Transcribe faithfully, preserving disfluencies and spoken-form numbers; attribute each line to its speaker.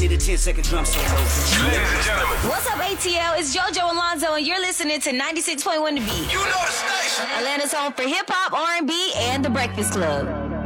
Speaker 1: need a ten second drum solo.
Speaker 2: Ladies and gentlemen.
Speaker 3: What's up, A T L? It's JoJo Alonzo, and you're listening to ninety-six point one The Beat.
Speaker 2: You know the station.
Speaker 3: Atlanta's home for hip hop, R and B, and The Breakfast Club.